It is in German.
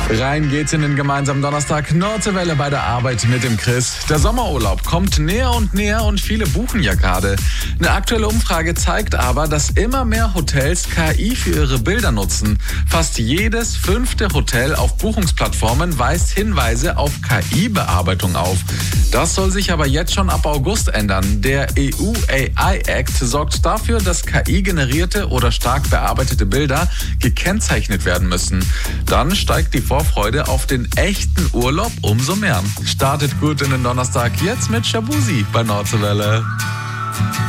Rein geht's in den gemeinsamen Donnerstag. Nordwelle bei der Arbeit mit dem Chris. Der Sommerurlaub kommt näher und viele buchen ja gerade. Eine aktuelle Umfrage zeigt aber, dass immer mehr Hotels KI für ihre Bilder nutzen. Fast jedes 5. Hotel auf Buchungsplattformen weist Hinweise auf KI-Bearbeitung auf. Das soll sich aber jetzt schon ab August ändern. Der EU AI Act sorgt dafür, dass KI-generierte oder stark bearbeitete Bilder gekennzeichnet werden müssen. Dann steigt die Vorfreude auf den echten Urlaub umso mehr. Startet gut in den Donnerstag jetzt mit Shabuzi bei Nordwelle.